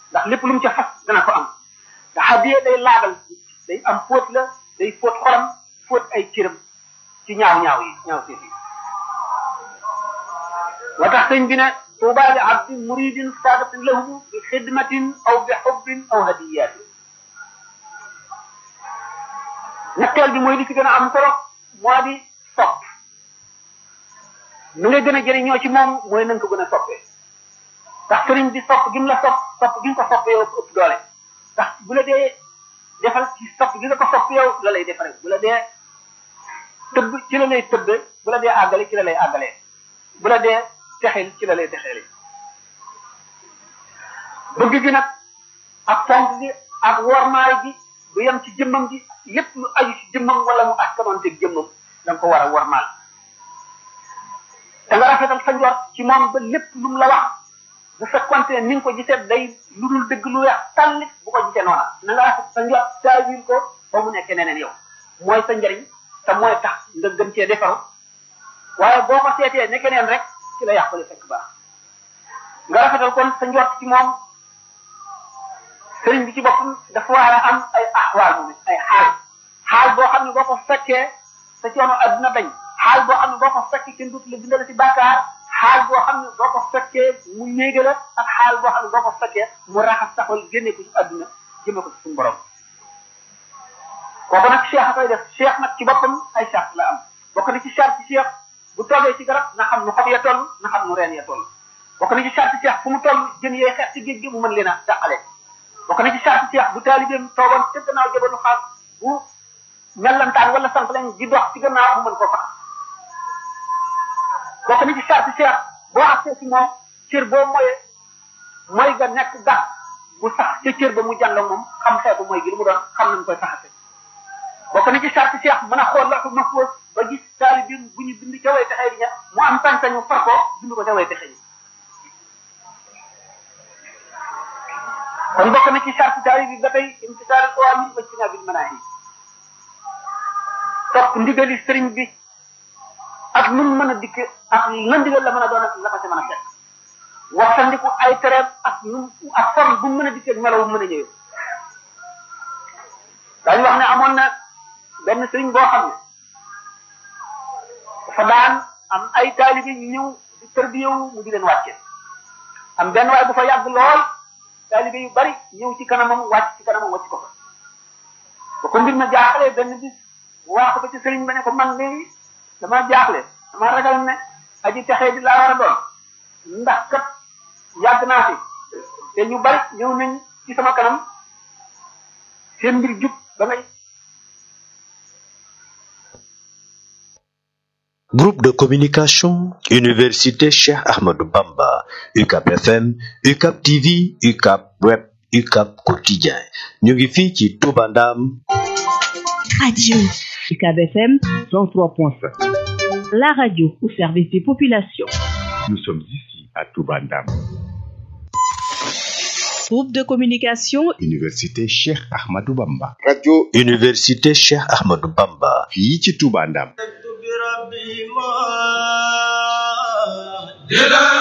ndax lépp lu mu ca fas dana ko am te hadiya day laabal day am fóot la day fóot xolam fóot ay cëram ci ñaaw seefi wa tax sëñ bi ne tuuba li abdin muridin saadatin lahu bi xidmatin aw bi xubbin aw hadiyatin ñetteel bi mooy li ci gën a am solo moo di sopp nu ngay gën a jëriñoo ci moom mooy na nga ko gën a soppee ndax sëriñ bi sopp gi mu la sopp gi nga ko soppee yow ëpp doole ndax bu la dee defal ci sopp gi nga ko sopp yow la lay defaree bu la dee tëbb ci la lay tëbbe bu la dee àggale ci la lay àggalee bu la dee texeel ci la lay texeele bëgg gi nag ak fonk gi ak wormaay gi bu yem ci jëmmam gi lépp lu aju ci jëmmam wala mu askanoonteeg jëmmam da nga ko war a wormaal da nga rafetal sa njort ci moom ba lépp lu mu la wax bu fekkonte ni nga ko gisee day lu dul dëgg lu weex tàlli bu ko gisee noona na nga rafet sa njort taawil ko ba mu nekkee neneen yow mooy sa njariñ te mooy tax nga gën cee defaru waaye boo ko seetee ne keneen rek ci la yàqule fekk baax nga rafetal kon sa njort ci moom sëriñ bi ci boppam dafa war a am ay axwaal moom ay xaal boo xam ne boo ko fekkee sa coono adduna dañ xaal boo xam ne boo ko fekkee kenn dootu la bindal ci bàkkaar xaal boo xam ne boo ko fekkee mu néega la ak xaal boo xam ne boo ko fekkee mu raxas saxal génne ko ci adduna jëme ko ci suñu borom kooku nag cheikh a koy def cheikh nag ci boppam ay charte la am bokk na ci charte cheikh bu toogee ci garab na xam nu xob ya toll na xam nu reen ya toll bokk na ci charte cheikh fu mu toll jën yee xeex ci géej gi mu mën leen a dàqale bokk na ci charte cheikh bu taalibeem toogoon ca gannaaw jabalu xaas bu mellantaan wala sant lañ di dox ci gannaaw mu mën koo fax bokk na ci charte cheikh boo accès ci moom cër boo moyee mooy nga nekk gax bu sax ca cër ba mu jàng moom xam xeetu mooy gi lu mu doon xam nañ koy saxase bokk na ci charte cheikh mën a xool la ko mahfuz ba gis taalibeem bu ñu bind ca way texee ña mu am sañ-sañu far ko bind ko ca way texee ñi kon bokk na ci charte taalibe bi ba tey imtisaal awaamir wa ijtinaabil manaahi topp ndigali sëriñ bi ak nu mu mën a dikke ak lan ndigal la mën a doon ak la ko ca mën a fekk waxtandiku ay tereem ak nu ak forme bu mu mën a dikkee ak melaw bu mën a ñëwee daañu wax ne amoon na benn sëriñ boo xam ne dafa daan am ay taalibe ñu ñëw di tërbiyewu mu di leen wàcce am benn waay bu fa yàgg lool taalibe yu bari ñëw ci kanamam wàcc ci kanamam wàcc ko fa ba ko mbir ma jaaxlee benn bis mu wax ko ci sëriñ ba ne ko man de dama jaaxle dama ragal ne aji texee di laa war a doon ndax kat yàgg naa fi te ñu bari ñëw nañ ci sama kanam seen mbir jub ba ngay Groupe de communication, Université Cheikh Ahmadou Bamba, UCAP FM, UCAP TV, UCAP Web, UCAP Quotidien. Ñu ngi fii ci Touba Ndam. Radio UCAP FM 103.5. La radio au service des populations. Nous sommes ici à Touba Ndam. Groupe de communication, Université Cheikh Ahmadou Bamba. Radio Université Cheikh Ahmadou Bamba. fii ci Touba Ndam.